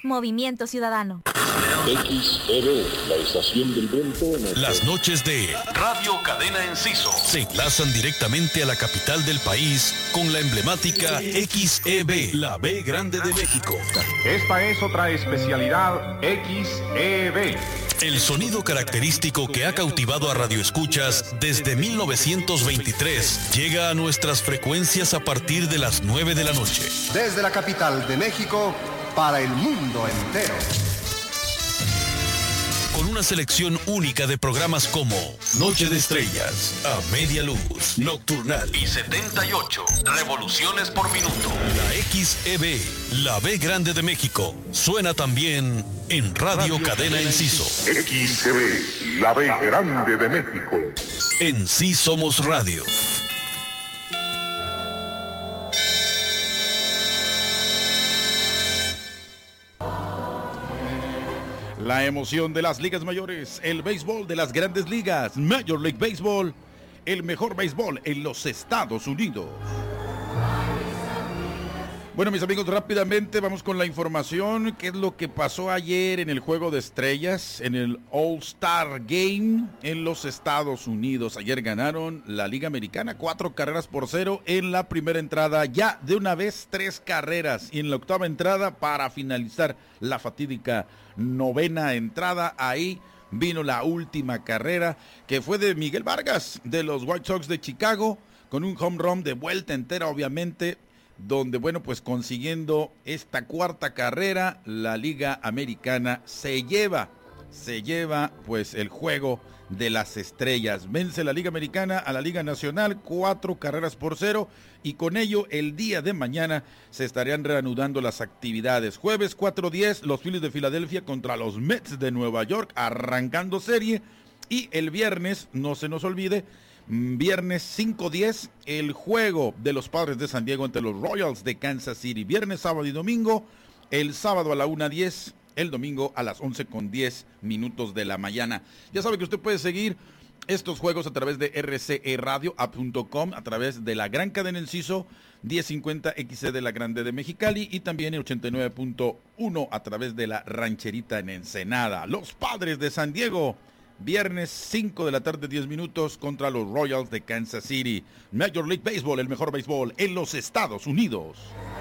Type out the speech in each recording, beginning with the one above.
Movimiento Ciudadano. XEB, la estación del viento. Las noches de Radio Cadena Enciso se enlazan directamente a la capital del país con la emblemática XEB, la B Grande de México. Esta es otra especialidad XEB. El sonido característico que ha cautivado a radioescuchas desde 1923 llega a nuestras frecuencias a partir de las 9 de la noche. Desde la capital de México para el mundo entero. Con una selección única de programas como Noche de Estrellas, A Media Luz, Nocturnal y 78 Revoluciones por Minuto. La XEB, la B Grande de México, suena también en Radio Cadena Enciso. XEB, la B Grande de México. En Sí Somos Radio. La emoción de las ligas mayores, el béisbol de las grandes ligas, Major League Baseball, el mejor béisbol en los Estados Unidos. Bueno, mis amigos, rápidamente vamos con la información. ¿Qué es lo que pasó ayer en el Juego de Estrellas, en el All-Star Game en los Estados Unidos? Ayer ganaron la Liga Americana 4-0 en la primera entrada. Ya de una vez 3 carreras. Y en la octava entrada, para finalizar la fatídica novena entrada, ahí vino la última carrera, que fue de Miguel Vargas, de los White Sox de Chicago, con un home run de vuelta entera, obviamente, donde, bueno, pues consiguiendo esta cuarta carrera, la Liga Americana se lleva pues el Juego de las Estrellas. Vence la Liga Americana a la Liga Nacional 4-0, y con ello el día de mañana se estarían reanudando las actividades. Jueves 4:10, los Phillies de Filadelfia contra los Mets de Nueva York, arrancando serie, y el viernes, no se nos olvide, viernes 5:10, el juego de los Padres de San Diego ante los Royals de Kansas City. Viernes, sábado y domingo. El sábado a la 1:10, el domingo a las 11:10 de la mañana. Ya sabe que usted puede seguir estos juegos a través de rceradio.com, a través de la Gran Cadena Enciso 1050 XC de la Grande de Mexicali, y también el 89.1 a través de la Rancherita en Ensenada. Los Padres de San Diego, viernes 5 de la tarde, 10 minutos, contra los Royals de Kansas City. Major League Baseball, el mejor béisbol en los Estados Unidos.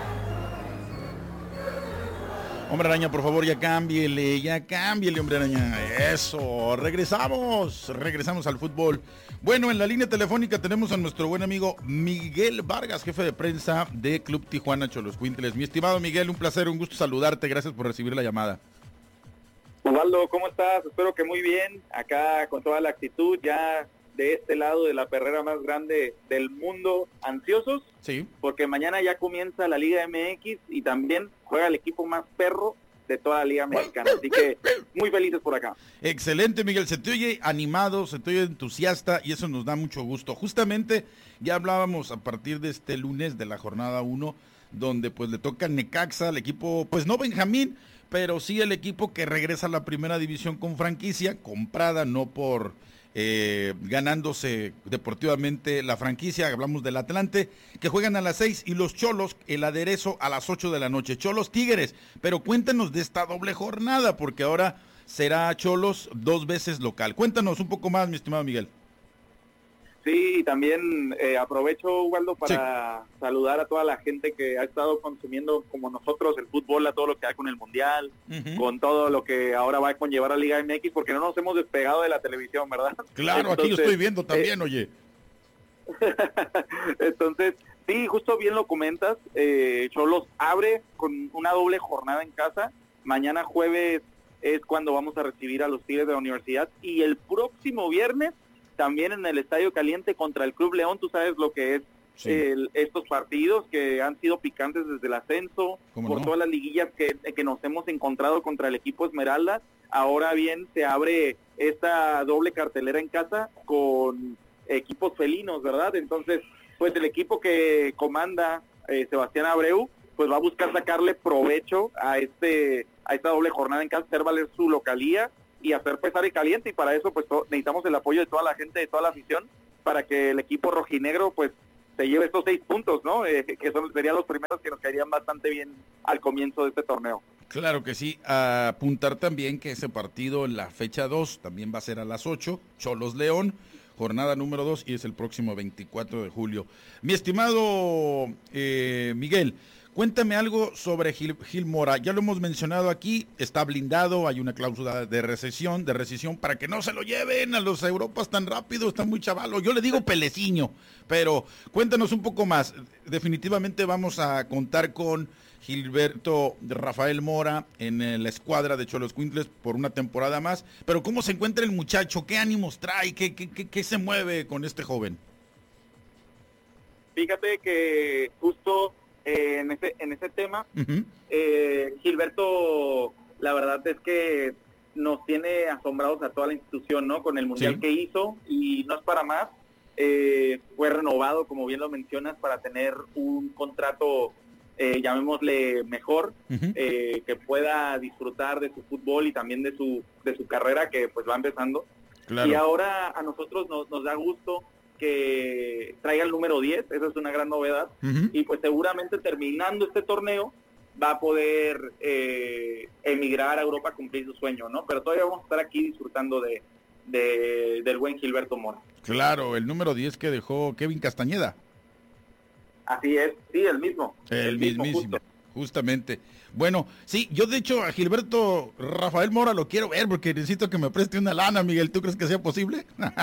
Hombre Araña, por favor, ya cámbiele, Hombre Araña. Eso, regresamos al fútbol. Bueno, en la línea telefónica tenemos a nuestro buen amigo Miguel Vargas, jefe de prensa de Club Tijuana Xoloscuintles. Mi estimado Miguel, un placer, un gusto saludarte. Gracias por recibir la llamada. Osvaldo, ¿cómo estás? Espero que muy bien, acá con toda la actitud, ya de este lado de la perrera más grande del mundo, ansiosos, sí, porque mañana ya comienza la Liga MX y también juega el equipo más perro de toda la Liga Mexicana, así que muy felices por acá. Excelente, Miguel, se te oye animado, se te oye entusiasta, y eso nos da mucho gusto. Justamente ya hablábamos a partir de este lunes de la jornada 1, donde pues le toca Necaxa, el equipo, pues no Benjamín, pero sí el equipo que regresa a la primera división con franquicia, comprada no por ganándose deportivamente la franquicia. Hablamos del Atlante, que juegan a las 6, y los Cholos, el aderezo, a las 8 de la noche. Cholos Tigres, pero cuéntanos de esta doble jornada, porque ahora será Cholos 2 veces local. Cuéntanos un poco más, mi estimado Miguel. Sí, también aprovecho, Waldo, para saludar a toda la gente que ha estado consumiendo como nosotros el fútbol, a todo lo que hay con el Mundial, con todo lo que ahora va a conllevar a Liga MX, porque no nos hemos despegado de la televisión, ¿verdad? Claro, entonces, aquí lo estoy viendo también, oye. Entonces, sí, justo bien lo comentas, Cholos abre con una doble jornada en casa. Mañana jueves es cuando vamos a recibir a los Tigres de la Universidad, y el próximo viernes también en el Estadio Caliente contra el Club León. Tú sabes lo que es estos partidos que han sido picantes desde el ascenso, por todas las liguillas que nos hemos encontrado contra el equipo Esmeralda. Ahora bien, se abre esta doble cartelera en casa con equipos felinos, ¿verdad? Entonces, pues el equipo que comanda Sebastián Abreu, pues va a buscar sacarle provecho a esta doble jornada en casa, hacer valer su localía y hacer pesar y caliente, y para eso pues necesitamos el apoyo de toda la gente, de toda la afición, para que el equipo rojinegro pues se lleve estos 6 puntos, ¿no? Que serían los primeros que nos caerían bastante bien al comienzo de este torneo. Claro que sí. Apuntar también que ese partido en la fecha 2 también va a ser a las 8, Xolos León, jornada número 2, y es el próximo 24 de julio. Mi estimado Miguel, cuéntame algo sobre Gil Mora. Ya lo hemos mencionado aquí, está blindado, hay una cláusula de rescisión para que no se lo lleven a los Europas tan rápido, está muy chavalo. Yo le digo peleciño, pero cuéntanos un poco más. Definitivamente vamos a contar con Gilberto Rafael Mora en la escuadra de Xoloscuintles por una temporada más, pero ¿cómo se encuentra el muchacho? ¿Qué ánimos trae? ¿Qué se mueve con este joven? Fíjate que justo en ese tema, Gilberto, la verdad es que nos tiene asombrados a toda la institución, ¿no? Con el mundial que hizo, y no es para más, fue renovado, como bien lo mencionas, para tener un contrato, llamémosle mejor, que pueda disfrutar de su fútbol y también de su carrera, que pues va empezando. Claro. Y ahora a nosotros nos da gusto que traiga el número 10, esa es una gran novedad, y pues seguramente terminando este torneo va a poder emigrar a Europa a cumplir su sueño, ¿no? Pero todavía vamos a estar aquí disfrutando del buen Gilberto Mora. Claro, el número 10 que dejó Kevin Castañeda. Así es, sí, el mismo. El mismísimo, justamente. Bueno, sí, yo de hecho a Gilberto Rafael Mora lo quiero ver porque necesito que me preste una lana, Miguel. ¿Tú crees que sea posible?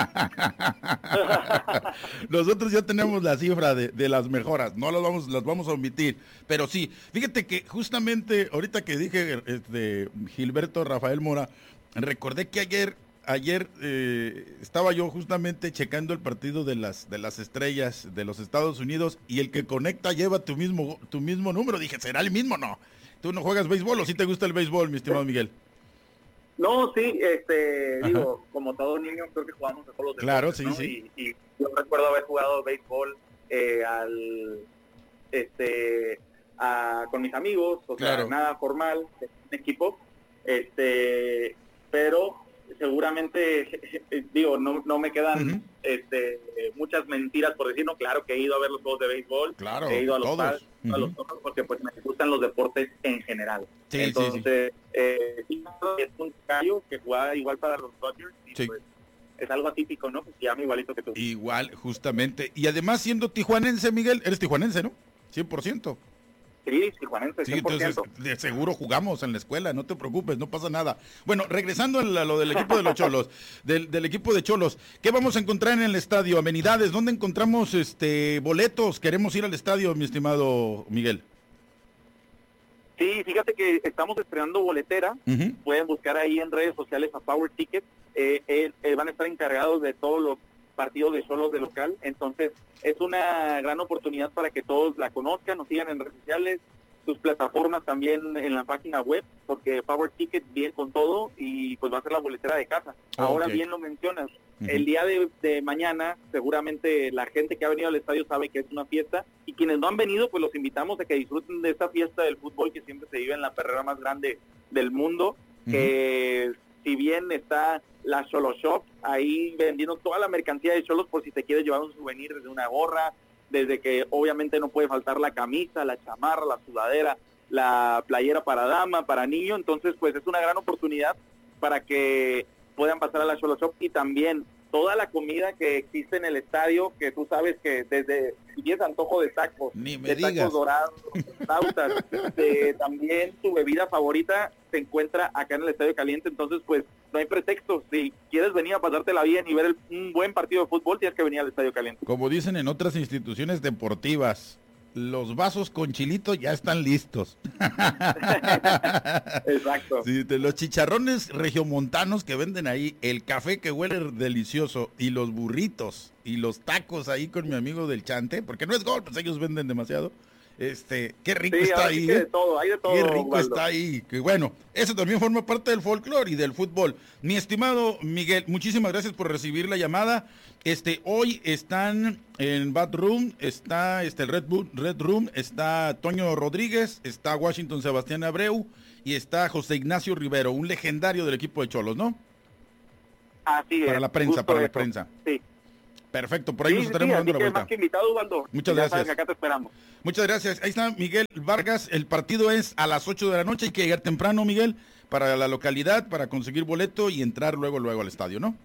Nosotros ya tenemos la cifra de las mejoras, no las vamos a omitir. Pero sí, fíjate que justamente ahorita que dije Gilberto Rafael Mora, recordé que ayer estaba yo justamente checando el partido de las estrellas de los Estados Unidos, y el que conecta lleva tu mismo número. Dije, ¿será el mismo? No. ¿Tú no juegas béisbol o sí te gusta el béisbol, mi estimado Miguel? No, sí, digo, como todo niño creo que jugamos a todos los deportes, claro, sí, ¿no? sí. Y yo recuerdo haber jugado béisbol con mis amigos, o sea, claro, nada formal, en equipo, pero seguramente, digo, no me quedan muchas mentiras por decir, no, claro que he ido a ver los juegos de béisbol, claro, he ido a todos. a los todos, porque pues me gustan los deportes en general. Sí, entonces, es un gallo que jugaba igual para los Dodgers, y pues es algo atípico, ¿no? Pues se llama igualito que tú. Igual, justamente. Y además, siendo tijuanense, Miguel, eres tijuanense, ¿no? 100%. Sí, tijuanense, 100%. Sí, entonces de seguro jugamos en la escuela, no te preocupes, no pasa nada. Bueno, regresando a lo del equipo de los Xolos, del equipo de Xolos, ¿qué vamos a encontrar en el estadio? Amenidades, ¿dónde encontramos boletos? Queremos ir al estadio, mi estimado Miguel. Sí, fíjate que estamos estrenando boletera, pueden buscar ahí en redes sociales a Power Ticket, van a estar encargados de todos los partidos de Xolos de local, entonces es una gran oportunidad para que todos la conozcan, nos sigan en redes sociales, sus plataformas también en la página web, porque Power Ticket viene con todo y pues va a ser la boletera de casa. Ahora bien lo mencionas, el día de mañana seguramente la gente que ha venido al estadio sabe que es una fiesta, y quienes no han venido pues los invitamos a que disfruten de esta fiesta del fútbol que siempre se vive en la perrera más grande del mundo, que si bien está la Xolo Shop ahí vendiendo toda la mercancía de Xolos, por si te quieres llevar un souvenir, desde una gorra, desde que obviamente no puede faltar la camisa, la chamarra, la sudadera, la playera para dama, para niño. Entonces pues es una gran oportunidad para que puedan pasar a la Xolo Shop, y también toda la comida que existe en el estadio, que tú sabes que desde si tienes antojo de tacos, tacos dorados, flautas, también tu bebida favorita se encuentra acá en el Estadio Caliente. Entonces pues no hay pretexto, si quieres venir a pasártela bien y ver un buen partido de fútbol, tienes que venir al Estadio Caliente. Como dicen en otras instituciones deportivas, los vasos con chilito ya están listos. Exacto. Sí, de los chicharrones regiomontanos que venden ahí, el café que huele delicioso, y los burritos y los tacos ahí con mi amigo del Chante, porque no es gol, pues ellos venden demasiado. Qué rico está ahí. Hay de todo, qué rico Waldo. está ahí. Que bueno, eso también forma parte del folclore y del fútbol. Mi estimado Miguel, muchísimas gracias por recibir la llamada. Hoy están en Bad Room, está el Red Room, está Toño Rodríguez, está Washington Sebastián Abreu y está José Ignacio Rivero, un legendario del equipo de Xolos, ¿no? Así es. Para la prensa. Sí. Perfecto, por ahí nos Sí, estaremos dando la vuelta. Más que invitado, Ubaldo. Muchas Ya gracias. sabes que acá te esperamos. Muchas gracias. Ahí está Miguel Vargas. El partido es a las 8 de la noche. Hay que llegar temprano, Miguel, para la localidad, para conseguir boleto y entrar luego al estadio, ¿no?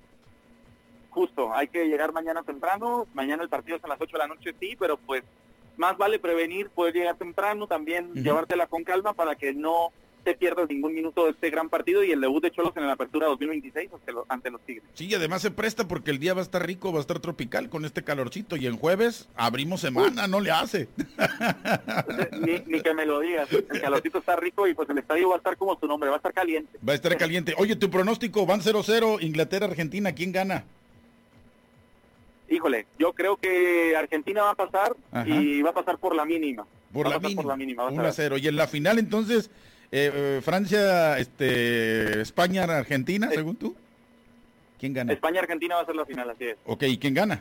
Justo, hay que llegar mañana temprano. Mañana el partido es a las 8 de la noche, sí, pero pues más vale prevenir, poder llegar temprano, también llevártela con calma para que no te pierdas ningún minuto de este gran partido y el debut de Cholos en la apertura 2026 ante los Tigres. Sí, y además se presta porque el día va a estar rico, va a estar tropical con este calorcito y en jueves abrimos semana, no le hace. Ni que me lo digas, el calorcito está rico y pues el estadio va a estar como su nombre, va a estar caliente. Va a estar caliente. Oye, tu pronóstico, van 0-0, Inglaterra-Argentina, ¿quién gana? Híjole, yo creo que Argentina va a pasar. Ajá. Y va a pasar por la mínima. Por la mínima, vas a ver. 1-0. Y en la final entonces, Francia, España, Argentina, según tú. ¿Quién gana? España-Argentina va a ser la final, así es. Ok, ¿y quién gana?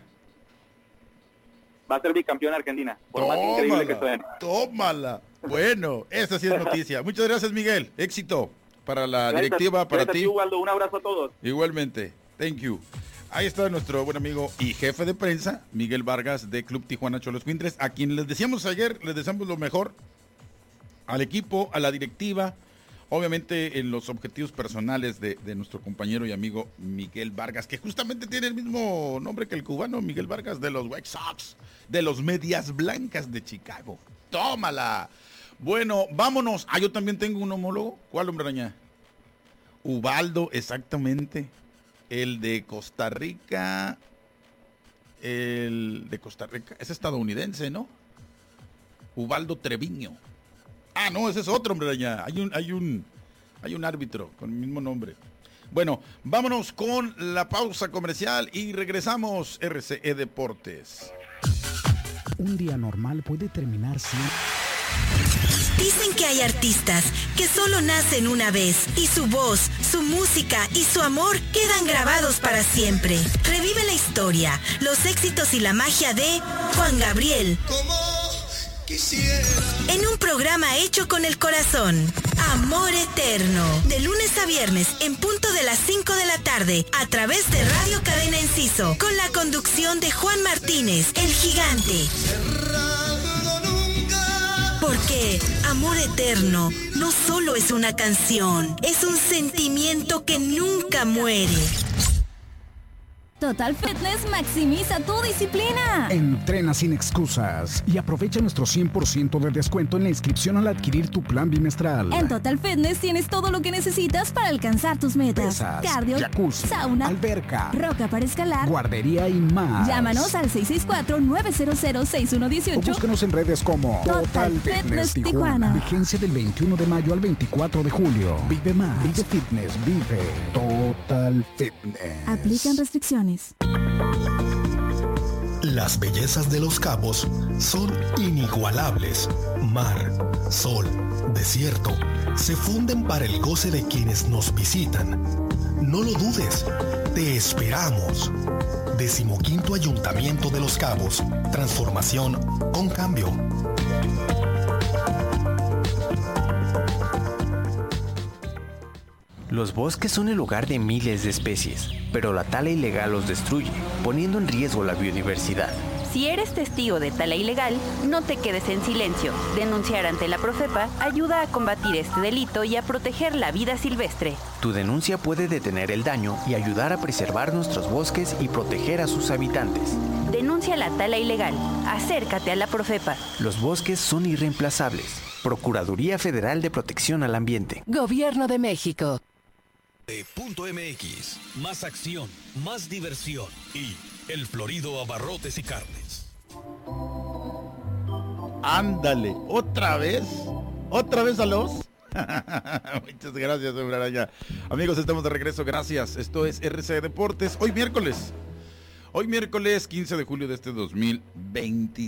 Va a ser bicampeón Argentina, por más increíble que suene. Tómala. Bueno, esa sí es noticia. Muchas gracias, Miguel. Éxito para la directiva, para ti. Ubaldo. Un abrazo a todos. Igualmente. Thank you. Ahí está nuestro buen amigo y jefe de prensa, Miguel Vargas, de Club Tijuana Xoloscuintres, a quien les decíamos ayer, les deseamos lo mejor al equipo, a la directiva, obviamente en los objetivos personales de nuestro compañero y amigo Miguel Vargas, que justamente tiene el mismo nombre que el cubano Miguel Vargas, de los White Sox, de los Medias Blancas de Chicago. ¡Tómala! Bueno, vámonos. Yo también tengo un homólogo. ¿Cuál, hombre araña? Ubaldo, exactamente. El de Costa Rica. El de Costa Rica. Es estadounidense, ¿no? Ubaldo Treviño. No, ese es otro, hombre araña. Hay un árbitro con el mismo nombre. Bueno, vámonos con la pausa comercial y regresamos. RCE Deportes. Un día normal puede terminar siendo... Dicen que hay artistas que solo nacen una vez y su voz, su música y su amor quedan grabados para siempre. Revive la historia, los éxitos y la magia de Juan Gabriel. En un programa hecho con el corazón. Amor Eterno. De lunes a viernes en punto de las 5 de la tarde a través de Radio Cadena Enciso con la conducción de Juan Martínez, el gigante. Porque Amor Eterno no solo es una canción, es un sentimiento que nunca muere. Total Fitness maximiza tu disciplina. Entrena sin excusas y aprovecha nuestro 100% de descuento en la inscripción al adquirir tu plan bimestral. En Total Fitness tienes todo lo que necesitas para alcanzar tus metas. Pesas, cardio, jacuzzi, sauna, alberca, roca para escalar, guardería y más. Llámanos al 664-900-6118 o búscanos en redes como Total Fitness Tijuana. Vigencia del 21 de mayo al 24 de julio. Vive más. Vive Fitness. Vive Total Fitness. Aplican restricciones. Las bellezas de Los Cabos son inigualables. Mar, sol, desierto, se funden para el goce de quienes nos visitan. No lo dudes, te esperamos. 15º Ayuntamiento de Los Cabos. Transformación con cambio. Los bosques son el hogar de miles de especies, pero la tala ilegal los destruye, poniendo en riesgo la biodiversidad. Si eres testigo de tala ilegal, no te quedes en silencio. Denunciar ante la Profepa ayuda a combatir este delito y a proteger la vida silvestre. Tu denuncia puede detener el daño y ayudar a preservar nuestros bosques y proteger a sus habitantes. Denuncia la tala ilegal. Acércate a la Profepa. Los bosques son irreemplazables. Procuraduría Federal de Protección al Ambiente. Gobierno de México. .mx, más acción, más diversión y El Florido Abarrotes y Carnes. Ándale, ¿otra vez a los? Muchas gracias, hombre araña. Amigos, estamos de regreso, gracias. Esto es RCE Deportes, hoy miércoles 15 de julio de este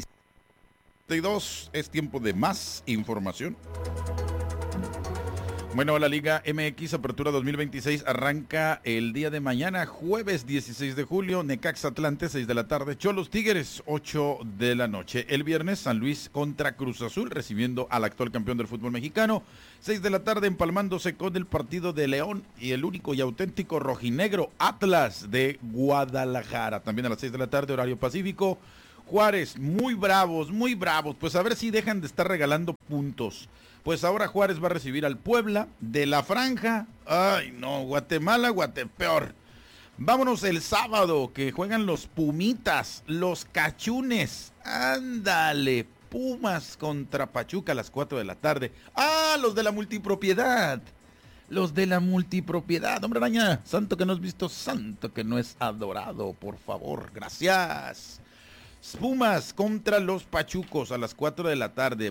2022. Es tiempo de más información. Bueno, la Liga MX Apertura 2026 arranca el día de mañana, jueves 16 de julio, Necaxa Atlante, 6 de la tarde, Cholos Tigres, 8 de la noche. El viernes, San Luis contra Cruz Azul, recibiendo al actual campeón del fútbol mexicano, 6 de la tarde, empalmándose con el partido de León y el único y auténtico rojinegro Atlas de Guadalajara. También a las 6 de la tarde, horario pacífico. Juárez, muy bravos, pues a ver si dejan de estar regalando puntos. Pues ahora Juárez va a recibir al Puebla de la Franja. Ay, no, Guatemala, Guatepeor. Vámonos el sábado, que juegan los Pumitas, los Cachunes. Ándale, Pumas contra Pachuca a las 4 de la tarde. Ah, los de la multipropiedad. Los de la multipropiedad. Hombre araña, santo que no has visto, santo que no es adorado, por favor, gracias. Pumas contra los Pachucos a las 4 de la tarde.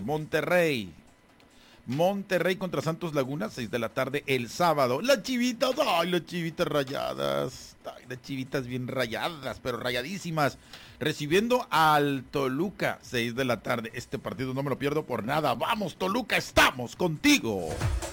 Monterrey contra Santos Laguna, 6 de la tarde el sábado. Las chivitas, ay, las chivitas rayadas. Ay, las chivitas bien rayadas, pero rayadísimas. Recibiendo al Toluca, 6 de la tarde. Este partido no me lo pierdo por nada. Vamos, Toluca, estamos contigo.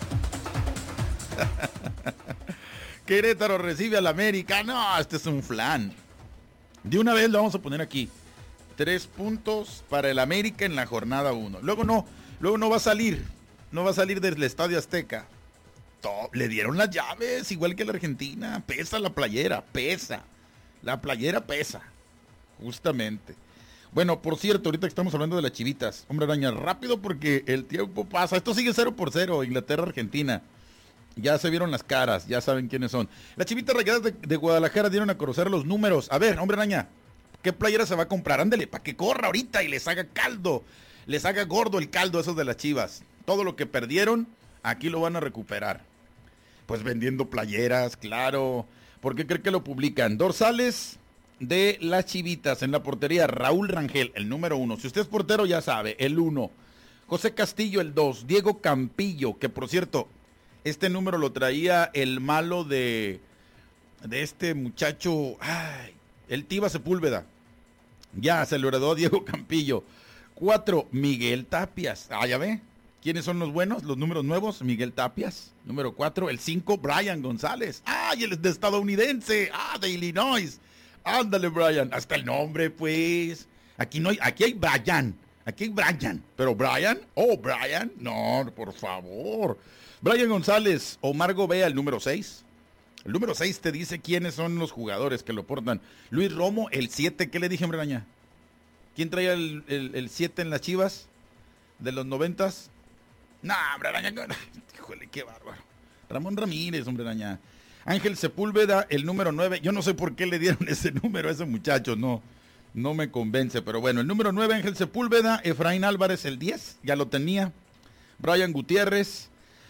Querétaro recibe al América. No, este es un flan. De una vez lo vamos a poner aquí. 3 puntos para el América en la jornada 1. Luego no va a salir. No va a salir del Estadio Azteca. Le dieron las llaves, igual que la Argentina. Pesa la playera, pesa. La playera pesa. Justamente. Bueno, por cierto, ahorita que estamos hablando de las chivitas. Hombre araña, rápido porque el tiempo pasa. Esto sigue 0-0, Inglaterra-Argentina. Ya se vieron las caras, ya saben quiénes son. Las chivitas rayadas de Guadalajara dieron a conocer los números. A ver, hombre araña, ¿qué playera se va a comprar? Ándale, para que corra ahorita y les haga caldo. Les haga gordo el caldo a esos de las Chivas. Todo lo que perdieron, aquí lo van a recuperar. Pues vendiendo playeras, claro. ¿Por qué cree que lo publican? Dorsales de las Chivitas en la portería. Raúl Rangel, el número 1. Si usted es portero ya sabe, el 1. José Castillo, el 2. Diego Campillo, que por cierto, este número lo traía el malo de este muchacho, ay, el Tiva Sepúlveda. Ya se lo heredó a Diego Campillo. 4, Miguel Tapias. Ah, ya ve. ¿Quiénes son los buenos? Los números nuevos. Miguel Tapias. Número 4. El 5, Brian González. Ah, y él es de estadounidense. Ah, de Illinois. Ándale, Brian. Hasta el nombre, pues. Aquí hay Brian. Aquí hay Brian. Pero Brian. Oh, Brian. No, por favor. Brian González. Omar Gobea, el número 6. El número 6 te dice quiénes son los jugadores que lo portan. Luis Romo, el 7. ¿Qué le dije, hombre araña? ¿Quién traía el 7 en las Chivas? De los 90s. No, hombre araña. Híjole, qué bárbaro. Ramón Ramírez, hombre araña. Ángel Sepúlveda, el número 9. Yo no sé por qué le dieron ese número a ese muchacho. No me convence. Pero bueno, el número 9, Ángel Sepúlveda. Efraín Álvarez, el 10. Ya lo tenía. Brian Gutiérrez,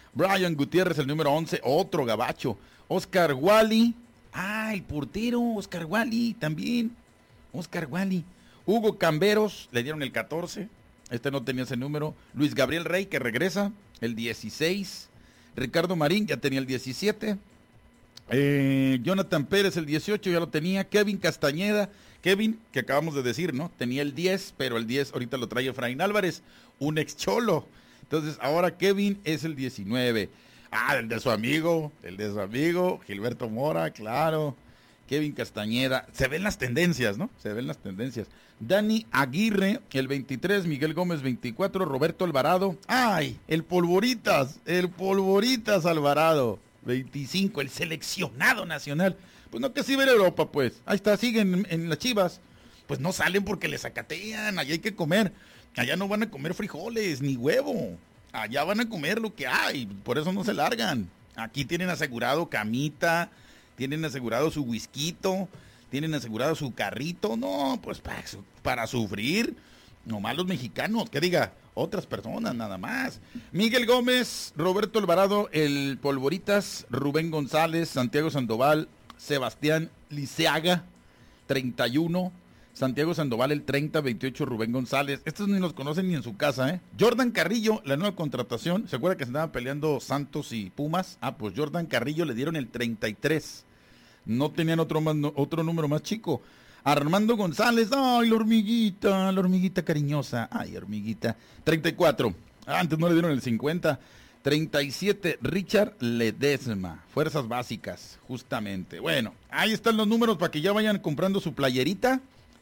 el número 11. Otro gabacho. Oscar Wally. Ah, el portero. Oscar Wally también. Oscar Wally. Hugo Camberos, le dieron el 14. Este no tenía ese número. Luis Gabriel Rey, que regresa, el 16. Ricardo Marín, ya tenía el 17. Jonathan Pérez, el 18, ya lo tenía. Kevin Castañeda, que acabamos de decir, ¿no? Tenía el 10, pero el 10 ahorita lo trae Efraín Álvarez, un ex cholo. Entonces, ahora Kevin es el 19. Ah, el de su amigo, Gilberto Mora, claro. Kevin Castañeda. Se ven las tendencias, ¿no? Se ven las tendencias. Dani Aguirre, el 23. Miguel Gómez, 24. Roberto Alvarado. ¡Ay! El Polvoritas Alvarado, 25. El seleccionado nacional. Pues no, que sí ver Europa, pues. Ahí está, siguen en las Chivas. Pues no salen porque les sacatean. Allá hay que comer. Allá no van a comer frijoles ni huevo. Allá van a comer lo que hay. Por eso no se largan. Aquí tienen asegurado camita. Tienen asegurado su whisquito, tienen asegurado su carrito. No, pues para sufrir, nomás los mexicanos, que diga, otras personas nada más. Miguel Gómez, Roberto Alvarado, el Polvoritas, Rubén González, Santiago Sandoval, Sebastián Liceaga, 31, Santiago Sandoval, el 30, 28, Rubén González. Estos ni los conocen ni en su casa, ¿eh? Jordan Carrillo, la nueva contratación. ¿Se acuerda que se andaban peleando Santos y Pumas? Ah, pues Jordan Carrillo le dieron el 33. No tenían otro número más chico. Armando González, ay, la hormiguita cariñosa. Ay, hormiguita. 34. Antes no le dieron el 50. 37, Richard Ledesma, fuerzas básicas, justamente. Bueno, ahí están los números para que ya vayan comprando su playerita,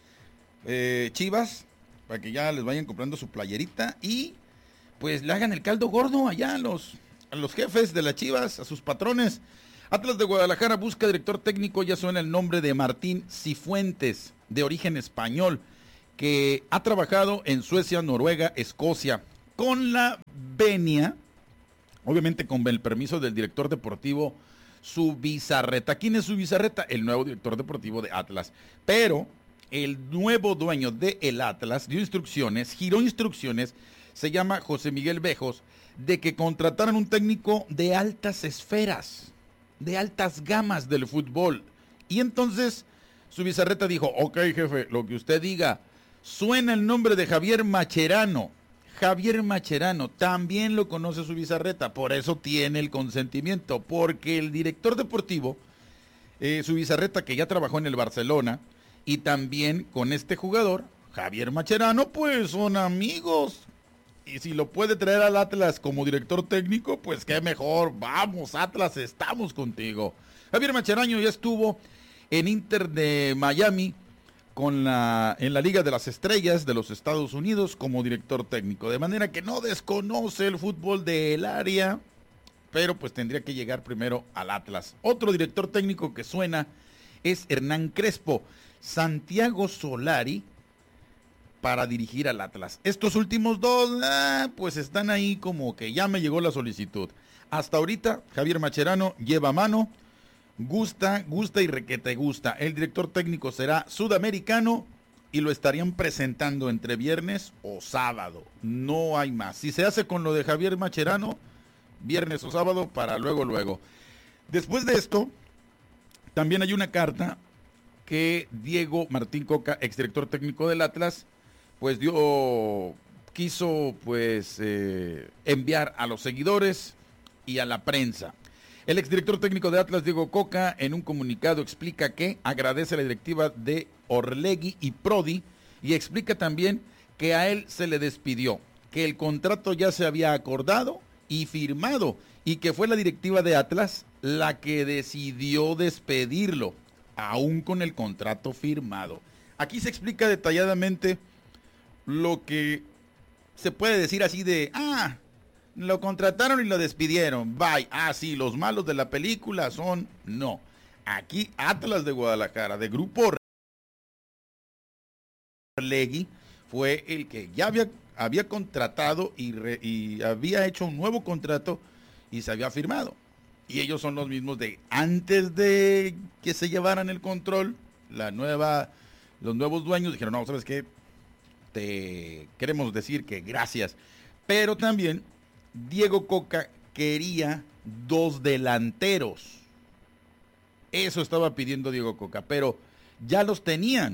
Chivas, para que ya les vayan comprando su playerita y pues le hagan el caldo gordo allá a los jefes de las Chivas, a sus patrones. Atlas de Guadalajara busca director técnico, ya suena el nombre de Martín Cifuentes, de origen español, que ha trabajado en Suecia, Noruega, Escocia, con la venia, obviamente con el permiso del director deportivo Zubizarreta. ¿Quién es Zubizarreta? El nuevo director deportivo de Atlas. Pero el nuevo dueño de el Atlas giró instrucciones, se llama José Miguel Bejos, de que contrataran un técnico de altas esferas, de altas gamas del fútbol. Y entonces Zubizarreta dijo, ok jefe, lo que usted diga. Suena el nombre de Javier Macherano. Javier Macherano, también lo conoce Zubizarreta, por eso tiene el consentimiento, porque el director deportivo, Zubizarreta, que ya trabajó en el Barcelona, y también con este jugador, Javier Macherano, pues son amigos. Y si lo puede traer al Atlas como director técnico, pues qué mejor. Vamos, Atlas, estamos contigo. Javier Macherano ya estuvo en Inter de Miami en la Liga de las Estrellas de los Estados Unidos como director técnico. De manera que no desconoce el fútbol del área, pero pues tendría que llegar primero al Atlas. Otro director técnico que suena es Hernán Crespo. Santiago Solari para dirigir al Atlas. Estos últimos dos, pues están ahí como que ya me llegó la solicitud. Hasta ahorita, Javier Macherano lleva mano, gusta y requete gusta. El director técnico será sudamericano y lo estarían presentando entre viernes o sábado. No hay más. Si se hace con lo de Javier Macherano, viernes o sábado para luego. Después de esto, también hay una carta que Diego Martín Coca, exdirector técnico del Atlas, pues quiso enviar a los seguidores y a la prensa. El exdirector técnico de Atlas, Diego Coca, en un comunicado explica que agradece a la directiva de Orlegui y Prodi y explica también que a él se le despidió, que el contrato ya se había acordado y firmado y que fue la directiva de Atlas la que decidió despedirlo, aún con el contrato firmado. Aquí se explica detalladamente lo que se puede decir así de, lo contrataron y lo despidieron, bye. Sí, los malos de la película son, no. Aquí Atlas de Guadalajara, de Grupo Orlegui, fue el que ya había contratado y había hecho un nuevo contrato y se había firmado. Y ellos son los mismos de antes de que se llevaran el control, los nuevos dueños dijeron, no, ¿sabes qué? Te queremos decir que gracias. Pero también Diego Coca quería 2 delanteros. Eso estaba pidiendo Diego Coca, pero ya los tenían.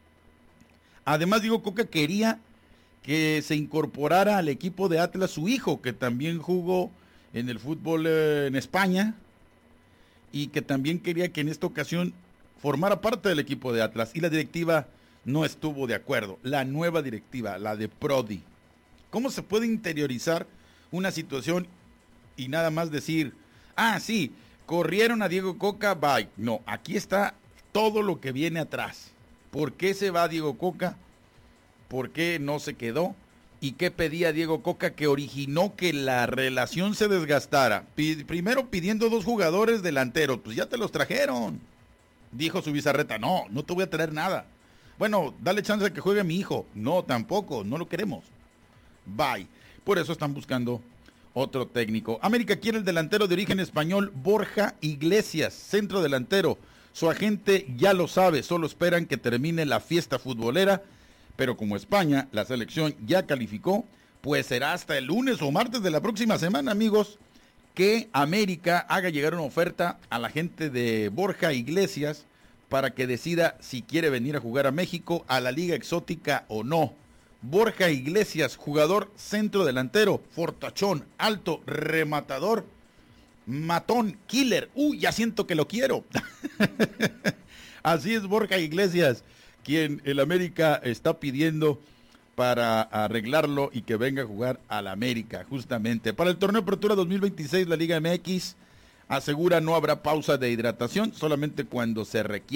Además, Diego Coca quería que se incorporara al equipo de Atlas su hijo, que también jugó en el fútbol en España, y que también quería que en esta ocasión formara parte del equipo de Atlas, y la directiva no estuvo de acuerdo. La nueva directiva, la de Prodi. ¿Cómo se puede interiorizar una situación y nada más decir, sí, corrieron a Diego Coca, bye? No, aquí está todo lo que viene atrás. ¿Por qué se va Diego Coca? ¿Por qué no se quedó? ¿Y qué pedía Diego Coca que originó que la relación se desgastara? Primero pidiendo 2 jugadores delanteros, pues ya te los trajeron. Dijo Zubizarreta, no te voy a traer nada. Bueno, dale chance de que juegue mi hijo. No, tampoco, no lo queremos. Bye. Por eso están buscando otro técnico. América quiere el delantero de origen español Borja Iglesias, centro delantero. Su agente ya lo sabe, solo esperan que termine la fiesta futbolera, pero como España, la selección ya calificó, pues será hasta el lunes o martes de la próxima semana, amigos, que América haga llegar una oferta a la gente de Borja Iglesias para que decida si quiere venir a jugar a México, a la Liga Exótica o no. Borja Iglesias, jugador centro delantero, fortachón, alto, rematador, matón, killer. Ya siento que lo quiero. Así es Borja Iglesias, quien el América está pidiendo para arreglarlo y que venga a jugar al América, justamente. Para el torneo Apertura 2026, la Liga MX asegura no habrá pausa de hidratación, solamente cuando se requiere.